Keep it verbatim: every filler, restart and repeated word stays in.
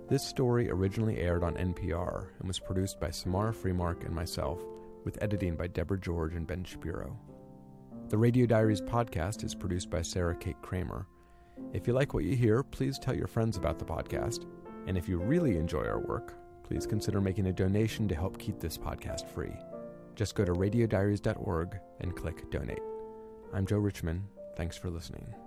This story originally aired on N P R and was produced by Samara Freemark and myself, with editing by Deborah George and Ben Shapiro. The Radio Diaries podcast is produced by Sarah Kate Kramer. If you like what you hear, please tell your friends about the podcast. And if you really enjoy our work, please consider making a donation to help keep this podcast free. Just go to radio diaries dot org and click Donate. I'm Joe Richman. Thanks for listening.